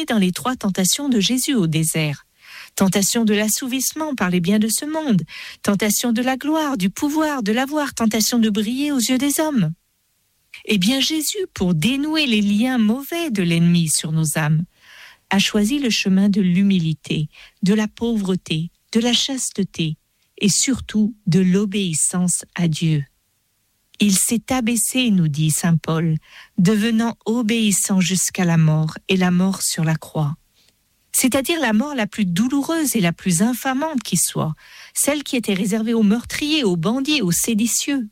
tombé dans les 3 tentations de Jésus au désert. Tentation de l'assouvissement par les biens de ce monde, tentation de la gloire, du pouvoir, de l'avoir, tentation de briller aux yeux des hommes. Eh bien Jésus, pour dénouer les liens mauvais de l'ennemi sur nos âmes, a choisi le chemin de l'humilité, de la pauvreté, de la chasteté et surtout de l'obéissance à Dieu. Il s'est abaissé, nous dit saint Paul, devenant obéissant jusqu'à la mort et la mort sur la croix. C'est-à-dire la mort la plus douloureuse et la plus infamante qui soit, celle qui était réservée aux meurtriers, aux bandits, aux séditieux.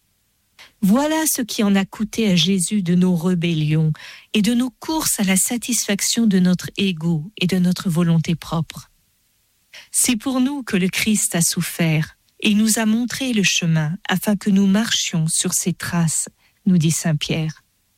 Voilà ce qui en a coûté à Jésus de nos rébellions et de nos courses à la satisfaction de notre ego et de notre volonté propre. C'est pour nous que le Christ a souffert et nous a montré le chemin afin que nous marchions sur ses traces, nous dit saint Pierre.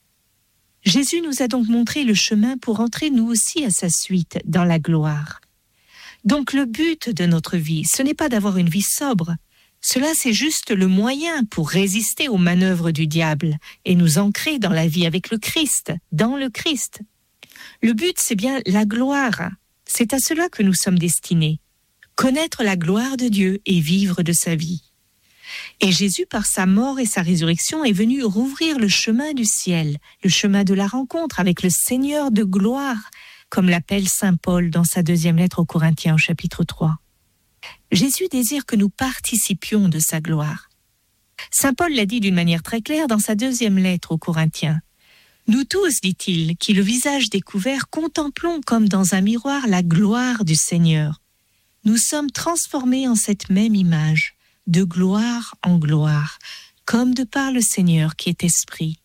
Jésus nous a donc montré le chemin pour entrer nous aussi à sa suite dans la gloire. Donc le but de notre vie, ce n'est pas d'avoir une vie sobre. Cela, c'est juste le moyen pour résister aux manœuvres du diable et nous ancrer dans la vie avec le Christ, dans le Christ. Le but, c'est bien la gloire. C'est à cela que nous sommes destinés. Connaître la gloire de Dieu et vivre de sa vie. Et Jésus, par sa mort et sa résurrection, est venu rouvrir le chemin du ciel, le chemin de la rencontre avec le Seigneur de gloire, comme l'appelle saint Paul dans sa 2e lettre aux Corinthiens, au chapitre 3. Jésus désire que nous participions de sa gloire. Saint Paul l'a dit d'une manière très claire dans sa 2e lettre aux Corinthiens. Nous tous, dit-il, qui le visage découvert, contemplons comme dans un miroir la gloire du Seigneur. Nous sommes transformés en cette même image, de gloire en gloire, comme de par le Seigneur qui est esprit.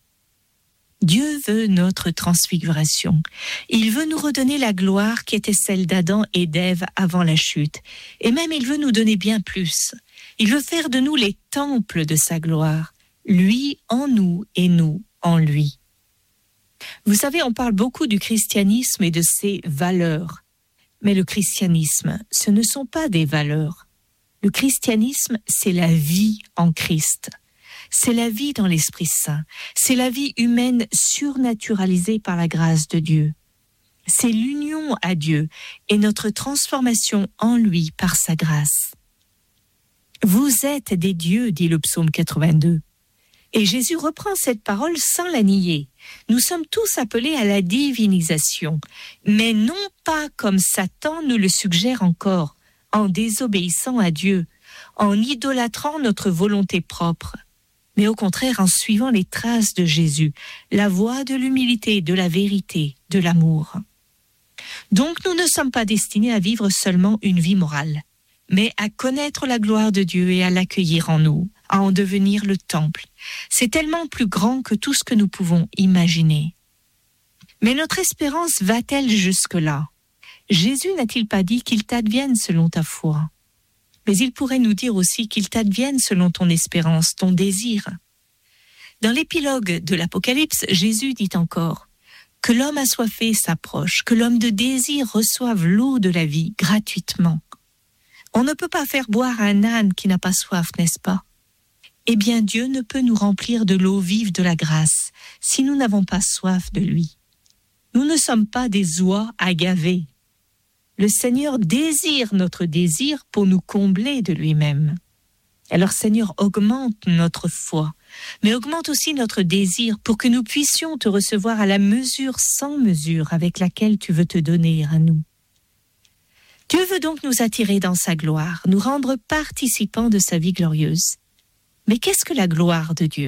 Dieu veut notre transfiguration. Il veut nous redonner la gloire qui était celle d'Adam et d'Ève avant la chute. Et même il veut nous donner bien plus. Il veut faire de nous les temples de sa gloire. Lui en nous et nous en lui. Vous savez, on parle beaucoup du christianisme et de ses valeurs. Mais le christianisme, ce ne sont pas des valeurs. Le christianisme, c'est la vie en Christ. C'est la vie dans l'Esprit Saint. C'est la vie humaine surnaturalisée par la grâce de Dieu. C'est l'union à Dieu et notre transformation en lui par sa grâce. Vous êtes des dieux, dit le psaume 82. Et Jésus reprend cette parole sans la nier. Nous sommes tous appelés à la divinisation, mais non pas comme Satan nous le suggère encore, en désobéissant à Dieu, en idolâtrant notre volonté propre, mais au contraire en suivant les traces de Jésus, la voie de l'humilité, de la vérité, de l'amour. Donc nous ne sommes pas destinés à vivre seulement une vie morale, mais à connaître la gloire de Dieu et à l'accueillir en nous, à en devenir le temple. C'est tellement plus grand que tout ce que nous pouvons imaginer. Mais notre espérance va-t-elle jusque-là ? Jésus n'a-t-il pas dit qu'il t'advienne selon ta foi ? Mais il pourrait nous dire aussi qu'il t'advienne selon ton espérance, ton désir. Dans l'épilogue de l'Apocalypse, Jésus dit encore que l'homme assoiffé s'approche, que l'homme de désir reçoive l'eau de la vie gratuitement. On ne peut pas faire boire un âne qui n'a pas soif, n'est-ce pas ? Eh bien, Dieu ne peut nous remplir de l'eau vive de la grâce si nous n'avons pas soif de lui. Nous ne sommes pas des oies agavées. Le Seigneur désire notre désir pour nous combler de lui-même. Alors, Seigneur, augmente notre foi, mais augmente aussi notre désir pour que nous puissions te recevoir à la mesure sans mesure avec laquelle tu veux te donner à nous. Dieu veut donc nous attirer dans sa gloire, nous rendre participants de sa vie glorieuse. Mais qu'est-ce que la gloire de Dieu ?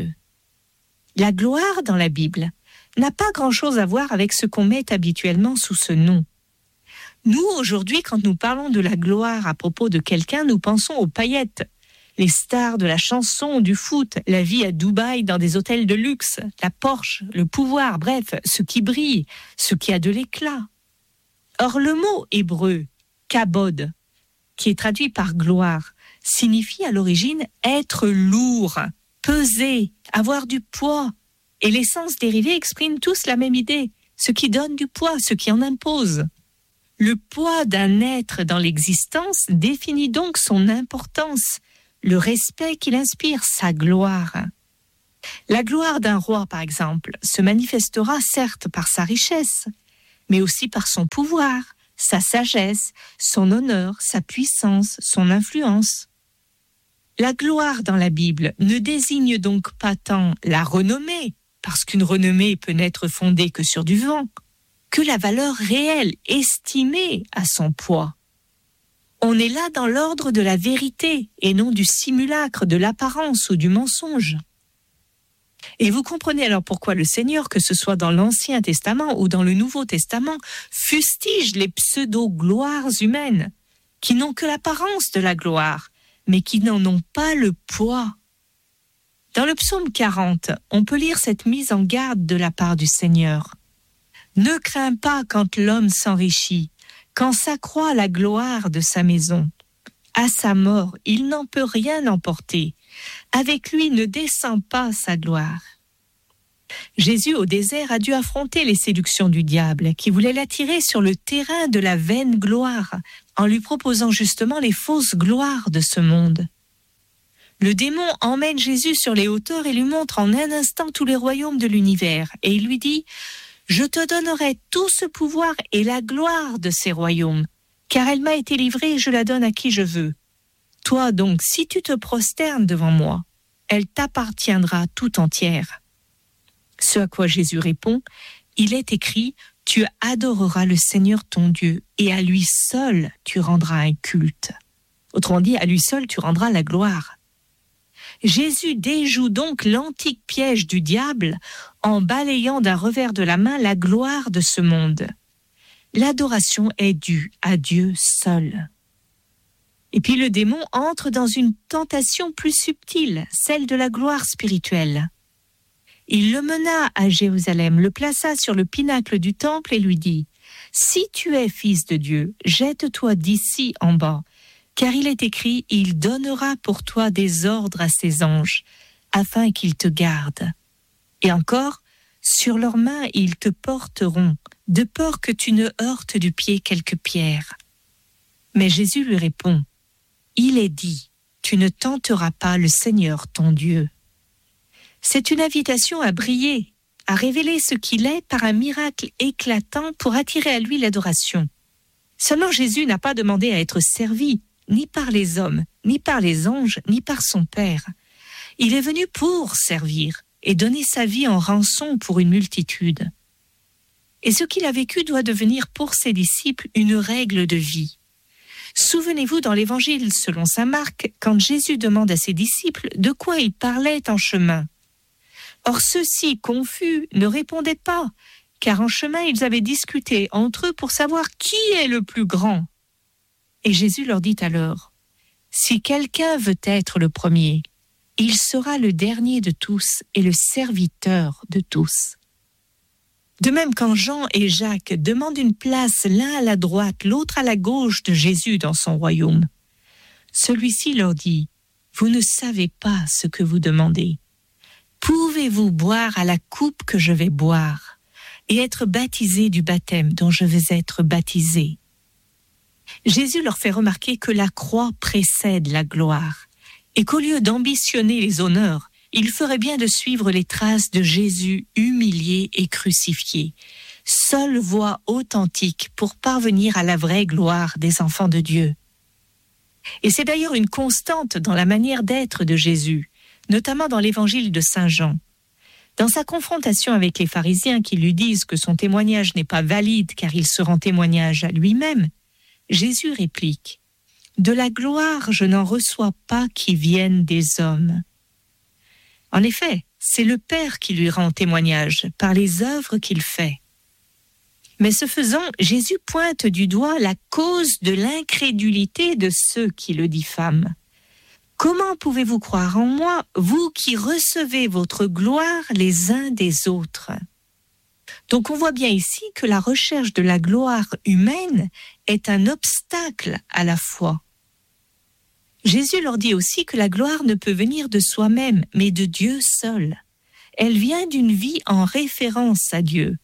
La gloire dans la Bible n'a pas grand-chose à voir avec ce qu'on met habituellement sous ce nom. Nous, aujourd'hui, quand nous parlons de la gloire à propos de quelqu'un, nous pensons aux paillettes, les stars de la chanson, du foot, la vie à Dubaï dans des hôtels de luxe, la Porsche, le pouvoir, bref, ce qui brille, ce qui a de l'éclat. Or, le mot hébreu, kabod, qui est traduit par gloire, signifie à l'origine être lourd, peser, avoir du poids. Et les sens dérivés expriment tous la même idée, ce qui donne du poids, ce qui en impose. Le poids d'un être dans l'existence définit donc son importance, le respect qu'il inspire, sa gloire. La gloire d'un roi, par exemple, se manifestera certes par sa richesse, mais aussi par son pouvoir, sa sagesse, son honneur, sa puissance, son influence. La gloire dans la Bible ne désigne donc pas tant la renommée, parce qu'une renommée peut n'être fondée que sur du vent, que la valeur réelle, estimée à son poids. On est là dans l'ordre de la vérité et non du simulacre, de l'apparence ou du mensonge. Et vous comprenez alors pourquoi le Seigneur, que ce soit dans l'Ancien Testament ou dans le Nouveau Testament, fustige les pseudo-gloires humaines, qui n'ont que l'apparence de la gloire, mais qui n'en ont pas le poids. Dans le psaume 40, on peut lire cette mise en garde de la part du Seigneur. « Ne crains pas quand l'homme s'enrichit, quand s'accroît la gloire de sa maison. À sa mort, il n'en peut rien emporter. Avec lui ne descend pas sa gloire. » Jésus au désert a dû affronter les séductions du diable qui voulait l'attirer sur le terrain de la vaine gloire en lui proposant justement les fausses gloires de ce monde. Le démon emmène Jésus sur les hauteurs et lui montre en un instant tous les royaumes de l'univers et il lui dit « Je te donnerai tout ce pouvoir et la gloire de ces royaumes, car elle m'a été livrée et je la donne à qui je veux. Toi donc, si tu te prosternes devant moi, elle t'appartiendra tout entière. » Ce à quoi Jésus répond, « Il est écrit, tu adoreras le Seigneur ton Dieu, et à lui seul tu rendras un culte. » Autrement dit, à lui seul tu rendras la gloire. Jésus déjoue donc l'antique piège du diable en balayant d'un revers de la main la gloire de ce monde. L'adoration est due à Dieu seul. Et puis le démon entre dans une tentation plus subtile, celle de la gloire spirituelle. Il le mena à Jérusalem, le plaça sur le pinacle du temple et lui dit « Si tu es fils de Dieu, jette-toi d'ici en bas, car il est écrit, il donnera pour toi des ordres à ses anges, afin qu'ils te gardent. Et encore, sur leurs mains ils te porteront, de peur que tu ne heurtes du pied quelque pierre. » Mais Jésus lui répond, « Il est dit, tu ne tenteras pas le Seigneur ton Dieu. » C'est une invitation à briller, à révéler ce qu'il est par un miracle éclatant pour attirer à lui l'adoration. Seulement Jésus n'a pas demandé à être servi, ni par les hommes, ni par les anges, ni par son Père. Il est venu pour servir et donner sa vie en rançon pour une multitude. Et ce qu'il a vécu doit devenir pour ses disciples une règle de vie. Souvenez-vous dans l'Évangile selon saint Marc, quand Jésus demande à ses disciples de quoi il parlait en chemin. Or ceux-ci, confus, ne répondaient pas, car en chemin ils avaient discuté entre eux pour savoir qui est le plus grand. Et Jésus leur dit alors, « Si quelqu'un veut être le premier, il sera le dernier de tous et le serviteur de tous. » De même quand Jean et Jacques demandent une place l'un à la droite, l'autre à la gauche de Jésus dans son royaume, celui-ci leur dit, « Vous ne savez pas ce que vous demandez. Pouvez-vous boire à la coupe que je vais boire et être baptisé du baptême dont je vais être baptisé ?» Jésus leur fait remarquer que la croix précède la gloire et qu'au lieu d'ambitionner les honneurs, il ferait bien de suivre les traces de Jésus humilié et crucifié, seule voie authentique pour parvenir à la vraie gloire des enfants de Dieu. Et c'est d'ailleurs une constante dans la manière d'être de Jésus, notamment dans l'évangile de Saint Jean. Dans sa confrontation avec les pharisiens qui lui disent que son témoignage n'est pas valide car il se rend témoignage à lui-même, Jésus réplique « De la gloire, je n'en reçois pas qui viennent des hommes. » En effet, c'est le Père qui lui rend témoignage par les œuvres qu'il fait. Mais ce faisant, Jésus pointe du doigt la cause de l'incrédulité de ceux qui le diffament. Comment pouvez-vous croire en moi, vous qui recevez votre gloire les uns des autres ? Donc on voit bien ici que la recherche de la gloire humaine est un obstacle à la foi. Jésus leur dit aussi que la gloire ne peut venir de soi-même, mais de Dieu seul. Elle vient d'une vie en référence à Dieu.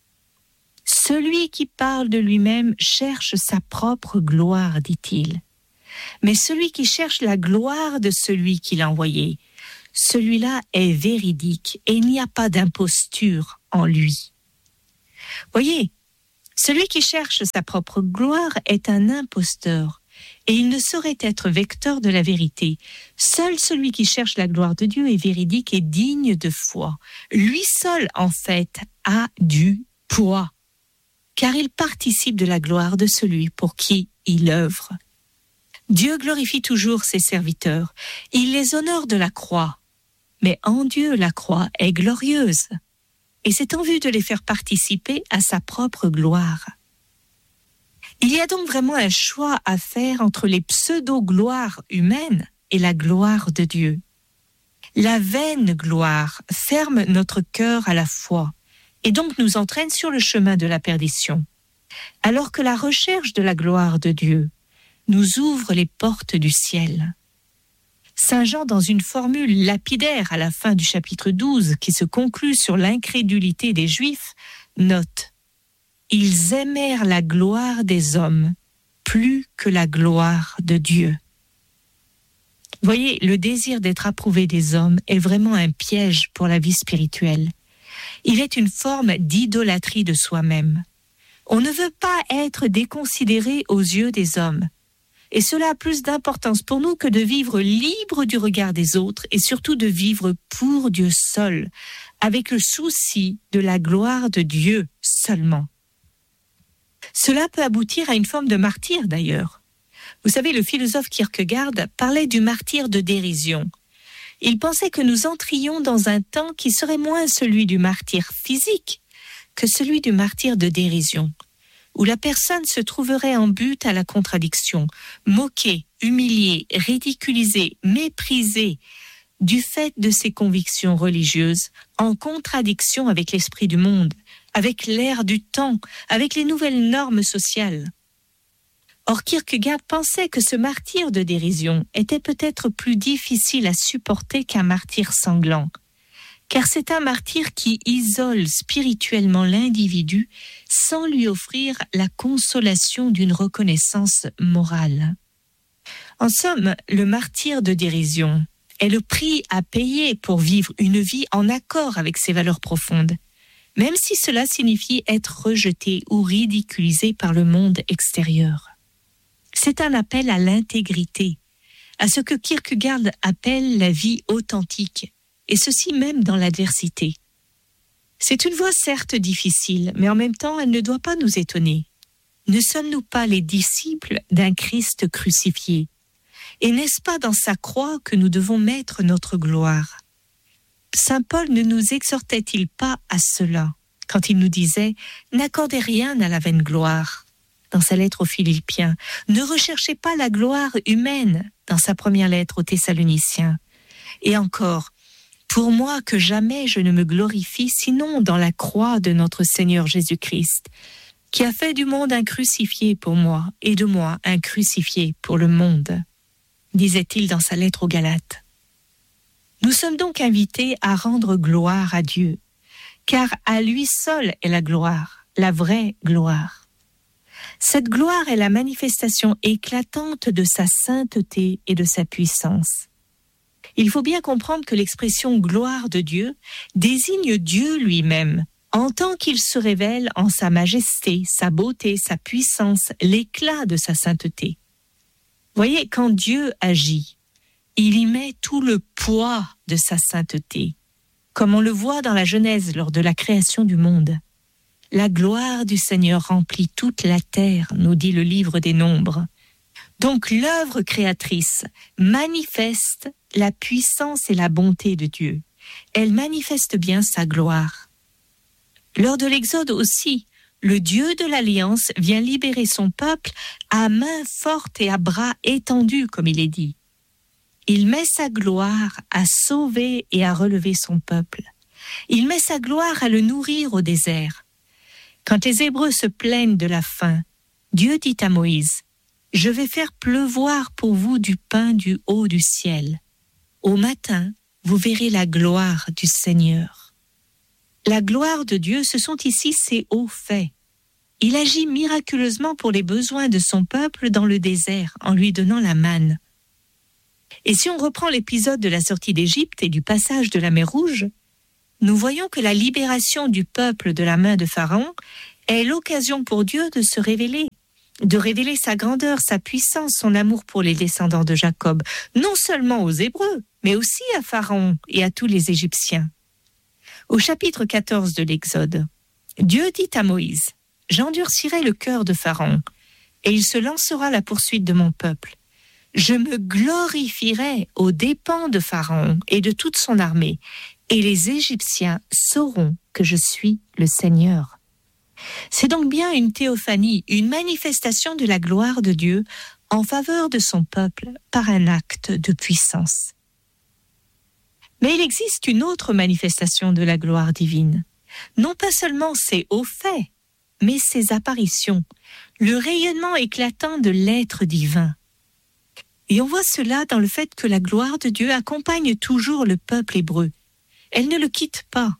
Celui qui parle de lui-même cherche sa propre gloire, dit-il. Mais celui qui cherche la gloire de celui qui l'a envoyé, celui-là est véridique et il n'y a pas d'imposture en lui. Voyez, Celui qui cherche sa propre gloire est un imposteur, et il ne saurait être vecteur de la vérité. Seul celui qui cherche la gloire de Dieu est véridique et digne de foi. Lui seul, en fait, a du poids, car il participe de la gloire de celui pour qui il œuvre. Dieu glorifie toujours ses serviteurs. Il les honore de la croix. Mais en Dieu, la croix est glorieuse. Et c'est en vue de les faire participer à sa propre gloire. Il y a donc vraiment un choix à faire entre les pseudo-gloires humaines et la gloire de Dieu. La vaine gloire ferme notre cœur à la foi et donc nous entraîne sur le chemin de la perdition, alors que la recherche de la gloire de Dieu nous ouvre les portes du ciel. Saint Jean, dans une formule lapidaire à la fin du chapitre 12 qui se conclut sur l'incrédulité des Juifs, note « Ils aimèrent la gloire des hommes plus que la gloire de Dieu ». Voyez, le désir d'être approuvé des hommes est vraiment un piège pour la vie spirituelle. Il est une forme d'idolâtrie de soi-même. On ne veut pas être déconsidéré aux yeux des hommes. Et cela a plus d'importance pour nous que de vivre libre du regard des autres et surtout de vivre pour Dieu seul, avec le souci de la gloire de Dieu seulement. Cela peut aboutir à une forme de martyre d'ailleurs. Vous savez, le philosophe Kierkegaard parlait du martyre de dérision. Il pensait que nous entrions dans un temps qui serait moins celui du martyre physique que celui du martyre de dérision, où la personne se trouverait en butte à la contradiction, moquée, humiliée, ridiculisée, méprisée du fait de ses convictions religieuses, en contradiction avec l'esprit du monde, avec l'air du temps, avec les nouvelles normes sociales. Or, Kierkegaard pensait que ce martyre de dérision était peut-être plus difficile à supporter qu'un martyre sanglant, car c'est un martyre qui isole spirituellement l'individu sans lui offrir la consolation d'une reconnaissance morale. En somme, le martyre de dérision est le prix à payer pour vivre une vie en accord avec ses valeurs profondes, même si cela signifie être rejeté ou ridiculisé par le monde extérieur. C'est un appel à l'intégrité, à ce que Kierkegaard appelle la vie authentique, et ceci même dans l'adversité. C'est une voie certes difficile, mais en même temps, elle ne doit pas nous étonner. Ne sommes-nous pas les disciples d'un Christ crucifié? Et n'est-ce pas dans sa croix que nous devons mettre notre gloire? Saint Paul ne nous exhortait-il pas à cela, quand il nous disait « N'accordez rien à la vaine gloire » dans sa lettre aux Philippiens, « Ne recherchez pas la gloire humaine » dans sa première lettre aux Thessaloniciens. Et encore, pour moi que jamais je ne me glorifie sinon dans la croix de notre Seigneur Jésus-Christ, qui a fait du monde un crucifié pour moi et de moi un crucifié pour le monde, disait-il dans sa lettre aux Galates. Nous sommes donc invités à rendre gloire à Dieu, car à lui seul est la gloire, la vraie gloire. Cette gloire est la manifestation éclatante de sa sainteté et de sa puissance. Il faut bien comprendre que l'expression « gloire de Dieu » désigne Dieu lui-même, en tant qu'il se révèle en sa majesté, sa beauté, sa puissance, l'éclat de sa sainteté. Voyez, quand Dieu agit, il y met tout le poids de sa sainteté, comme on le voit dans la Genèse lors de la création du monde. La gloire du Seigneur remplit toute la terre, nous dit le livre des Nombres. Donc l'œuvre créatrice manifeste la puissance et la bonté de Dieu. Elle manifeste bien sa gloire. Lors de l'Exode aussi, le Dieu de l'Alliance vient libérer son peuple à main forte et à bras étendus, comme il est dit. Il met sa gloire à sauver et à relever son peuple. Il met sa gloire à le nourrir au désert. Quand les Hébreux se plaignent de la faim, Dieu dit à Moïse, « Je vais faire pleuvoir pour vous du pain du haut du ciel. Au matin, vous verrez la gloire du Seigneur. » La gloire de Dieu, ce sont ici ses hauts faits. Il agit miraculeusement pour les besoins de son peuple dans le désert, en lui donnant la manne. Et si on reprend l'épisode de la sortie d'Égypte et du passage de la mer Rouge, nous voyons que la libération du peuple de la main de Pharaon est l'occasion pour Dieu de se révéler, de révéler sa grandeur, sa puissance, son amour pour les descendants de Jacob, non seulement aux Hébreux, mais aussi à Pharaon et à tous les Égyptiens. Au chapitre 14 de l'Exode, Dieu dit à Moïse, « J'endurcirai le cœur de Pharaon, et il se lancera à la poursuite de mon peuple. Je me glorifierai aux dépens de Pharaon et de toute son armée, et les Égyptiens sauront que je suis le Seigneur. » C'est donc bien une théophanie, une manifestation de la gloire de Dieu en faveur de son peuple par un acte de puissance. Mais il existe une autre manifestation de la gloire divine. Non pas seulement ses hauts faits, mais ses apparitions, le rayonnement éclatant de l'être divin. Et on voit cela dans le fait que la gloire de Dieu accompagne toujours le peuple hébreu. Elle ne le quitte pas.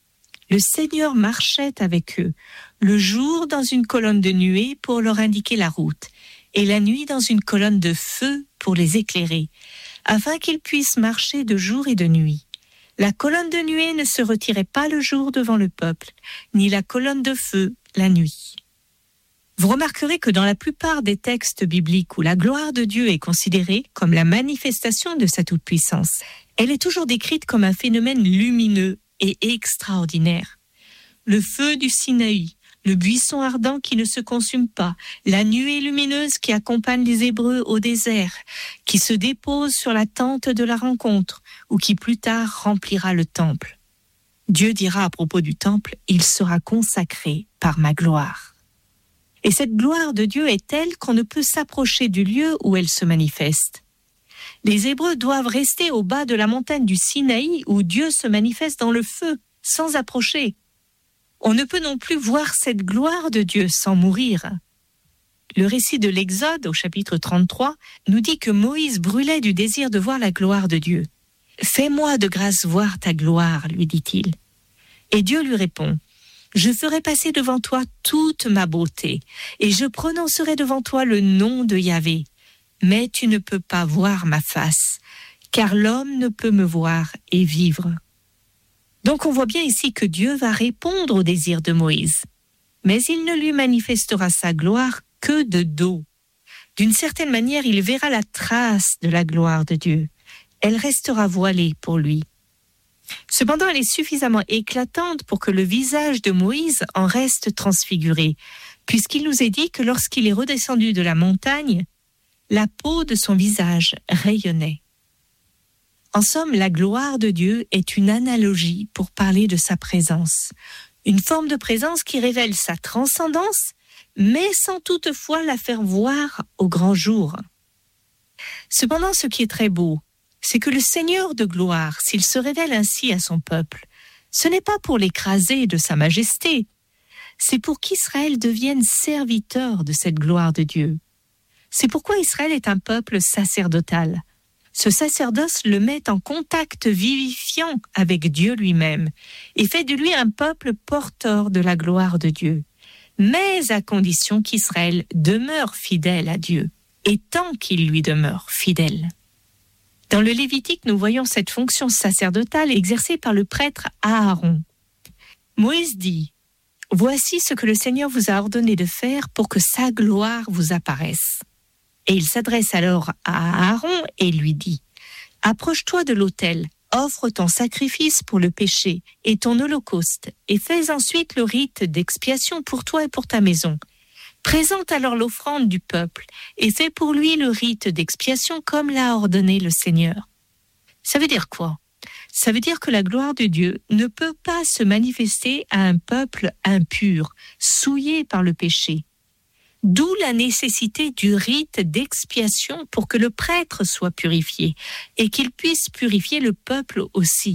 Le Seigneur marchait avec eux, le jour dans une colonne de nuée pour leur indiquer la route, et la nuit dans une colonne de feu pour les éclairer, afin qu'ils puissent marcher de jour et de nuit. La colonne de nuée ne se retirait pas le jour devant le peuple, ni la colonne de feu la nuit. Vous remarquerez que dans la plupart des textes bibliques où la gloire de Dieu est considérée comme la manifestation de sa toute-puissance, elle est toujours décrite comme un phénomène lumineux et extraordinaire. Le feu du Sinaï, le buisson ardent qui ne se consume pas, la nuée lumineuse qui accompagne les Hébreux au désert, qui se dépose sur la tente de la rencontre ou qui plus tard remplira le temple. Dieu dira à propos du temple, « Il sera consacré par ma gloire ». Et cette gloire de Dieu est telle qu'on ne peut s'approcher du lieu où elle se manifeste. Les Hébreux doivent rester au bas de la montagne du Sinaï où Dieu se manifeste dans le feu, sans approcher. On ne peut non plus voir cette gloire de Dieu sans mourir. Le récit de l'Exode, au chapitre 33, nous dit que Moïse brûlait du désir de voir la gloire de Dieu. « Fais-moi de grâce voir ta gloire, lui dit-il. » Et Dieu lui répond, « Je ferai passer devant toi toute ma beauté, et je prononcerai devant toi le nom de Yahvé. Mais tu ne peux pas voir ma face, car l'homme ne peut me voir et vivre. » Donc on voit bien ici que Dieu va répondre au désir de Moïse. Mais il ne lui manifestera sa gloire que de dos. D'une certaine manière, il verra la trace de la gloire de Dieu. Elle restera voilée pour lui. Cependant, elle est suffisamment éclatante pour que le visage de Moïse en reste transfiguré, puisqu'il nous est dit que lorsqu'il est redescendu de la montagne, la peau de son visage rayonnait. En somme, la gloire de Dieu est une analogie pour parler de sa présence, une forme de présence qui révèle sa transcendance, mais sans toutefois la faire voir au grand jour. Cependant, ce qui est très beau, c'est que le Seigneur de gloire, s'il se révèle ainsi à son peuple, ce n'est pas pour l'écraser de sa majesté, c'est pour qu'Israël devienne serviteur de cette gloire de Dieu. C'est pourquoi Israël est un peuple sacerdotal. Ce sacerdoce le met en contact vivifiant avec Dieu lui-même et fait de lui un peuple porteur de la gloire de Dieu, mais à condition qu'Israël demeure fidèle à Dieu, et tant qu'il lui demeure fidèle. Dans le Lévitique, nous voyons cette fonction sacerdotale exercée par le prêtre Aaron. Moïse dit, « Voici ce que le Seigneur vous a ordonné de faire pour que sa gloire vous apparaisse. » Et il s'adresse alors à Aaron et lui dit, « Approche-toi de l'autel, offre ton sacrifice pour le péché et ton holocauste, et fais ensuite le rite d'expiation pour toi et pour ta maison. Présente alors l'offrande du peuple et fais pour lui le rite d'expiation comme l'a ordonné le Seigneur. » Ça veut dire quoi ? Ça veut dire que la gloire de Dieu ne peut pas se manifester à un peuple impur, souillé par le péché. D'où la nécessité du rite d'expiation pour que le prêtre soit purifié et qu'il puisse purifier le peuple aussi.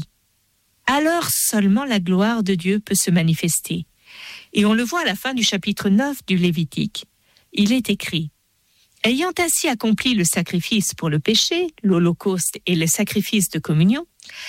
Alors seulement la gloire de Dieu peut se manifester. Et on le voit à la fin du chapitre 9 du Lévitique. Il est écrit, « Ayant ainsi accompli le sacrifice pour le péché, l'holocauste et le sacrifice de communion,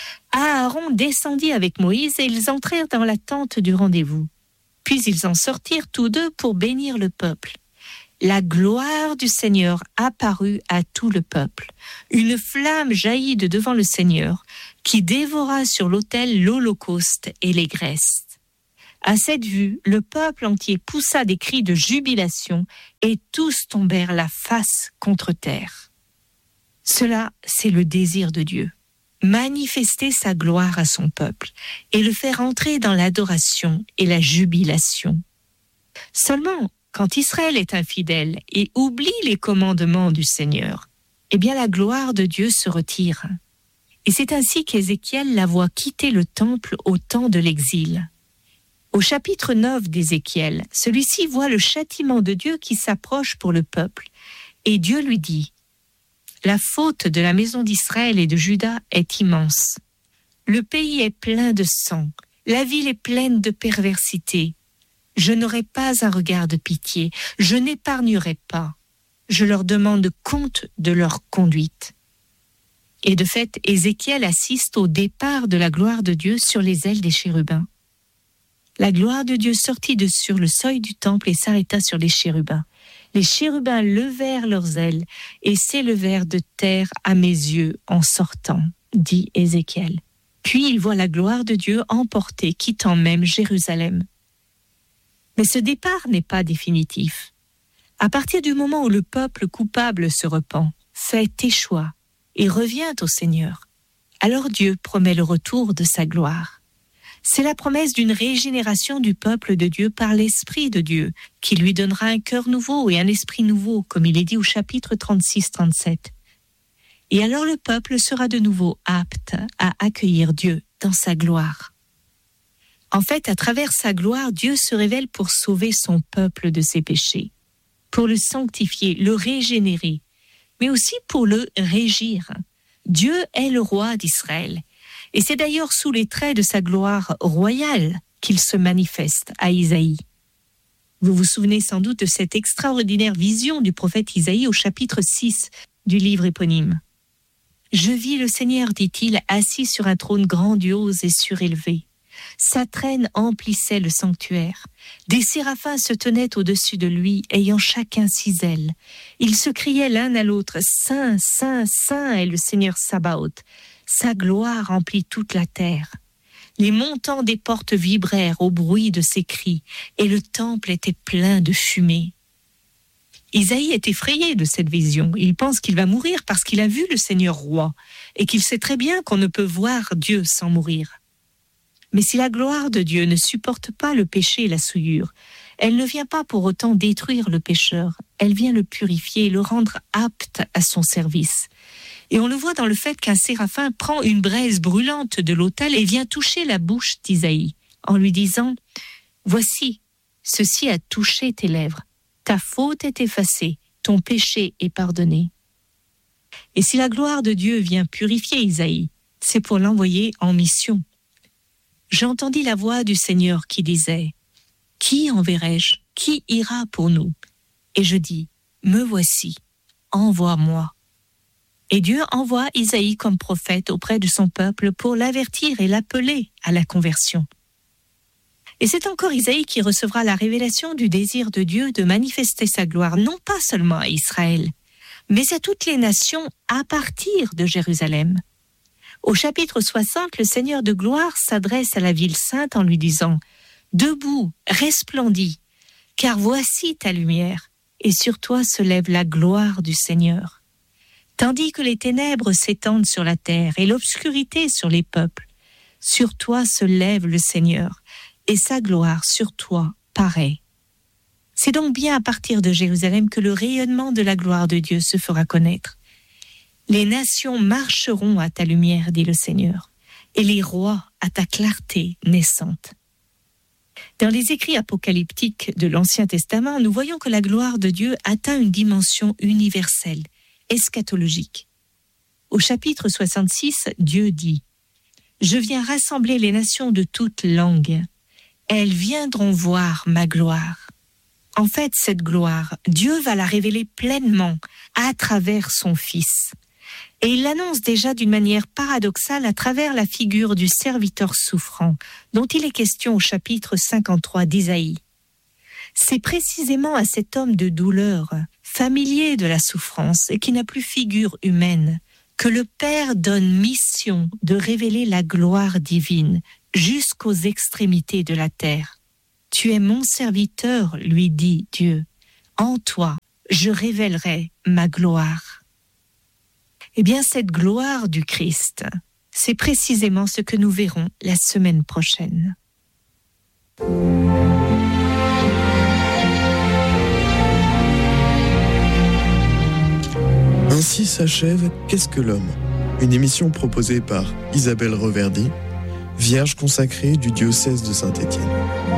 Aaron descendit avec Moïse et ils entrèrent dans la tente du rendez-vous. Puis ils en sortirent tous deux pour bénir le peuple. La gloire du Seigneur apparut à tout le peuple. Une flamme jaillit de devant le Seigneur, qui dévora sur l'autel l'holocauste et les graisses. À cette vue, le peuple entier poussa des cris de jubilation et tous tombèrent la face contre terre. Cela, c'est le désir de Dieu. Manifester sa gloire à son peuple et le faire entrer dans l'adoration et la jubilation. Seulement, quand Israël est infidèle et oublie les commandements du Seigneur, eh bien la gloire de Dieu se retire. Et c'est ainsi qu'Ézéchiel la voit quitter le temple au temps de l'exil. Au chapitre 9 d'Ézéchiel, celui-ci voit le châtiment de Dieu qui s'approche pour le peuple. Et Dieu lui dit, « La faute de la maison d'Israël et de Juda est immense. Le pays est plein de sang, la ville est pleine de perversité. Je n'aurai pas un regard de pitié, je n'épargnerai pas. Je leur demande compte de leur conduite. » Et de fait, Ézéchiel assiste au départ de la gloire de Dieu sur les ailes des chérubins. La gloire de Dieu sortit de sur le seuil du temple et s'arrêta sur les chérubins. Les chérubins levèrent leurs ailes et s'élevèrent de terre à mes yeux en sortant, dit Ézéchiel. Puis il voit la gloire de Dieu emporter, quittant même Jérusalem. Mais ce départ n'est pas définitif. À partir du moment où le peuple coupable se repent, fait échoua et revient au Seigneur, alors Dieu promet le retour de sa gloire. C'est la promesse d'une régénération du peuple de Dieu par l'Esprit de Dieu, qui lui donnera un cœur nouveau et un esprit nouveau, comme il est dit au chapitre 36-37. Et alors le peuple sera de nouveau apte à accueillir Dieu dans sa gloire. En fait, à travers sa gloire, Dieu se révèle pour sauver son peuple de ses péchés, pour le sanctifier, le régénérer, mais aussi pour le régir. Dieu est le roi d'Israël. Et c'est d'ailleurs sous les traits de sa gloire royale qu'il se manifeste à Isaïe. Vous vous souvenez sans doute de cette extraordinaire vision du prophète Isaïe au chapitre 6 du livre éponyme. « Je vis le Seigneur, dit-il, assis sur un trône grandiose et surélevé. Sa traîne emplissait le sanctuaire. Des séraphins se tenaient au-dessus de lui, ayant chacun 6 ailes. Ils se criaient l'un à l'autre, « Saint, Saint, Saint est le Seigneur Sabaoth. Sa gloire remplit toute la terre. » Les montants des portes vibrèrent au bruit de ses cris, et le temple était plein de fumée. Isaïe est effrayé de cette vision. Il pense qu'il va mourir parce qu'il a vu le Seigneur roi, et qu'il sait très bien qu'on ne peut voir Dieu sans mourir. Mais si la gloire de Dieu ne supporte pas le péché et la souillure, elle ne vient pas pour autant détruire le pécheur, elle vient le purifier et le rendre apte à son service. Et on le voit dans le fait qu'un séraphin prend une braise brûlante de l'autel et vient toucher la bouche d'Isaïe, en lui disant « Voici, ceci a touché tes lèvres, ta faute est effacée, ton péché est pardonné. » Et si la gloire de Dieu vient purifier Isaïe, c'est pour l'envoyer en mission. J'entendis la voix du Seigneur qui disait « Qui enverrai-je? Qui ira pour nous ?» Et je dis « Me voici, envoie-moi. » Et Dieu envoie Isaïe comme prophète auprès de son peuple pour l'avertir et l'appeler à la conversion. Et c'est encore Isaïe qui recevra la révélation du désir de Dieu de manifester sa gloire, non pas seulement à Israël, mais à toutes les nations à partir de Jérusalem. Au chapitre 60, le Seigneur de gloire s'adresse à la ville sainte en lui disant « Debout, resplendis, car voici ta lumière, et sur toi se lève la gloire du Seigneur. » Tandis que les ténèbres s'étendent sur la terre et l'obscurité sur les peuples, sur toi se lève le Seigneur, et sa gloire sur toi paraît. C'est donc bien à partir de Jérusalem que le rayonnement de la gloire de Dieu se fera connaître. Les nations marcheront à ta lumière, dit le Seigneur, et les rois à ta clarté naissante. Dans les écrits apocalyptiques de l'Ancien Testament, nous voyons que la gloire de Dieu atteint une dimension universelle, eschatologique. Au chapitre 66, Dieu dit « Je viens rassembler les nations de toutes langues. Elles viendront voir ma gloire. » En fait, cette gloire, Dieu va la révéler pleinement à travers son Fils. Et il l'annonce déjà d'une manière paradoxale à travers la figure du serviteur souffrant, dont il est question au chapitre 53 d'Isaïe. C'est précisément à cet homme de douleur, familier de la souffrance et qui n'a plus figure humaine, que le Père donne mission de révéler la gloire divine jusqu'aux extrémités de la terre. Tu es mon serviteur, lui dit Dieu. En toi, je révélerai ma gloire. Eh bien, cette gloire du Christ, c'est précisément ce que nous verrons la semaine prochaine. Ainsi s'achève Qu'est-ce que l'homme ? Une émission proposée par Isabelle Reverdy, vierge consacrée du diocèse de Saint-Étienne.